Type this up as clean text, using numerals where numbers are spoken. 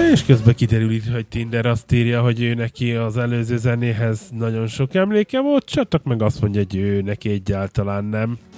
És közben kiderül itt, hogy Tinder azt írja, hogy ő neki az előző zenéhez nagyon sok emléke volt, Csatok meg azt mondja, hogy ő neki egyáltalán nem.